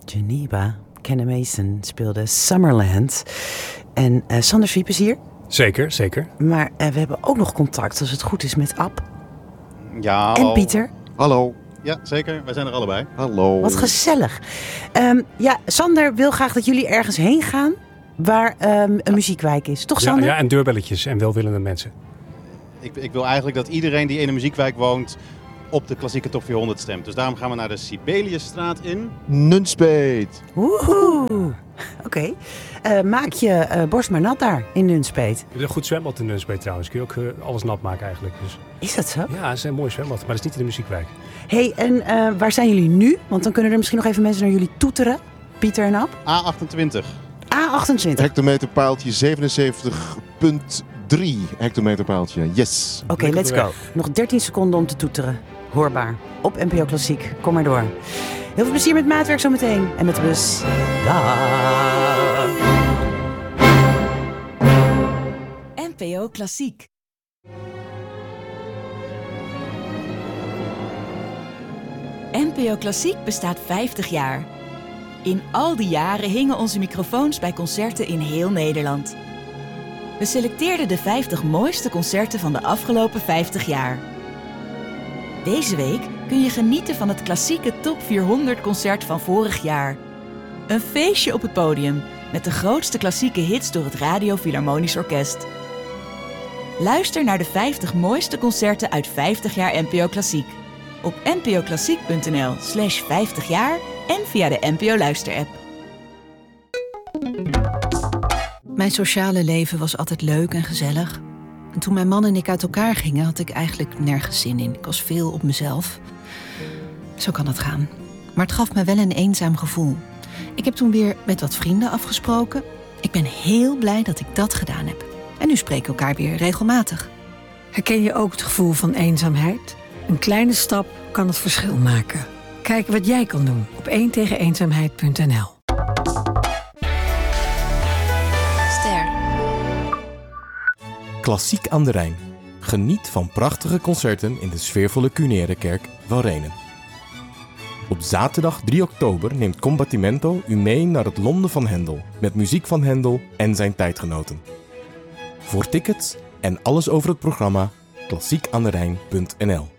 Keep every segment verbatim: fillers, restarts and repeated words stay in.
Geneva, Kenny Mason speelde Summerland. En uh, Sander Swiep is hier. Zeker, zeker. Maar uh, we hebben ook nog contact, als het goed is, met Ab. Ja. En Pieter. Hallo. Ja, zeker. Wij zijn er allebei. Hallo. Wat gezellig. Um, ja, Sander wil graag dat jullie ergens heen gaan waar um, een muziekwijk is. Toch, Sander? Ja, ja, en deurbelletjes en welwillende mensen. Ik, ik wil eigenlijk dat iedereen die in een muziekwijk woont op de klassieke top vierhonderd stemt. Dus daarom gaan we naar de Sibeliusstraat in. Nunspeet. Woehoe. Oké. Okay. Uh, maak je uh, borst maar nat daar in Nunspeet. Je hebt een goed zwembad in Nunspeet trouwens. Kun je ook uh, alles nat maken eigenlijk. Dus... Is dat zo? Ja, het is een mooi zwembad, maar dat is niet in de muziekwijk. Hey, en uh, waar zijn jullie nu? Want dan kunnen er misschien nog even mensen naar jullie toeteren. Pieter en Ab. A achtentwintig. A achtentwintig. Hectometerpaaltje zevenenzeventig komma drie hectometerpaaltje. Yes. Oké, okay, let's go. Nog dertien seconden om te toeteren. Hoorbaar. Op N P O Klassiek. Kom maar door. Heel veel plezier met maatwerk zometeen. En met de bus. Daag. N P O Klassiek. N P O Klassiek bestaat vijftig jaar. In al die jaren hingen onze microfoons bij concerten in heel Nederland. We selecteerden de vijftig mooiste concerten van de afgelopen vijftig jaar. Deze week kun je genieten van het klassieke Top vierhonderd concert van vorig jaar. Een feestje op het podium met de grootste klassieke hits door het Radio Philharmonisch Orkest. Luister naar de vijftig mooiste concerten uit vijftig jaar N P O Klassiek. Op npoklassiek.nl slash vijftig jaar en via de N P O Luisterapp. Mijn sociale leven was altijd leuk en gezellig. En toen mijn man en ik uit elkaar gingen, had ik eigenlijk nergens zin in. Ik was veel op mezelf. Zo kan het gaan. Maar het gaf me wel een eenzaam gevoel. Ik heb toen weer met wat vrienden afgesproken. Ik ben heel blij dat ik dat gedaan heb. En nu spreken we elkaar weer regelmatig. Herken je ook het gevoel van eenzaamheid? Een kleine stap kan het verschil maken. Kijk wat jij kan doen op één tegen eenzaamheid punt n l. Klassiek aan de Rijn. Geniet van prachtige concerten in de sfeervolle Cunere Kerk van Renen. Op zaterdag drie oktober neemt Combattimento u mee naar het Londen van Hendel, met muziek van Hendel en zijn tijdgenoten. Voor tickets en alles over het programma klassiek aan de rijn punt n l.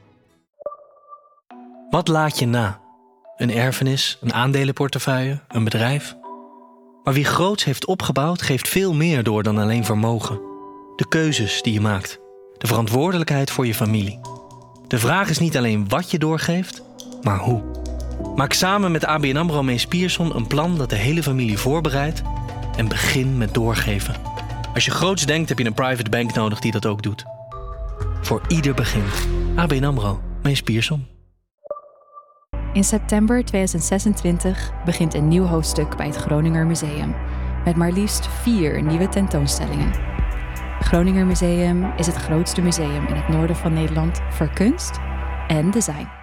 Wat laat je na? Een erfenis, een aandelenportefeuille, een bedrijf? Maar wie groots heeft opgebouwd, geeft veel meer door dan alleen vermogen. De keuzes die je maakt. De verantwoordelijkheid voor je familie. De vraag is niet alleen wat je doorgeeft, maar hoe. Maak samen met A B N AMRO Mees Pierson een plan dat de hele familie voorbereidt en begin met doorgeven. Als je groots denkt, heb je een private bank nodig die dat ook doet. Voor ieder begin. A B N AMRO Mees Pierson. In september tweeduizend zesentwintig begint een nieuw hoofdstuk bij het Groninger Museum. Met maar liefst vier nieuwe tentoonstellingen. Het Groninger Museum is het grootste museum in het noorden van Nederland voor kunst en design.